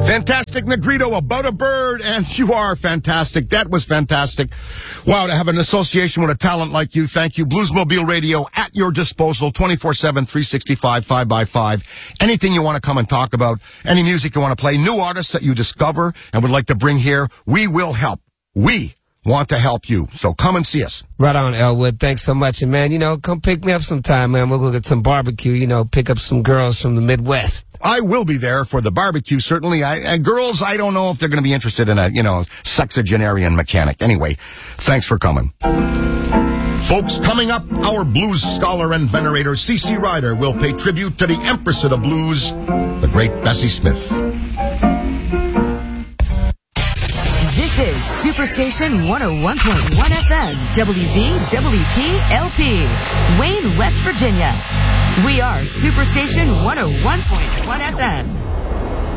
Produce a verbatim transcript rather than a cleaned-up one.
Fantastic Negrito, About a Bird, and you are fantastic. That was fantastic. Wow, to have an association with a talent like you. Thank you. Bluesmobile Radio at your disposal, twenty-four seven, three sixty-five, five by five. Anything you want to come and talk about, any music you want to play, new artists that you discover and would like to bring here, we will help. We want to help you. So come and see us. Right on, Elwood. Thanks so much. And, man, you know, come pick me up sometime, man. We'll go get some barbecue, you know, pick up some girls from the Midwest. I will be there for the barbecue, certainly. I, uh, girls, I don't know if they're going to be interested in a, you know, sexagenarian mechanic. Anyway, thanks for coming. Folks, coming up, our blues scholar and venerator, C C Ryder, will pay tribute to the Empress of the Blues, the great Bessie Smith. This is Superstation one oh one point one F M, W V W P L P, Wayne, West Virginia. We are Superstation one oh one point one F M.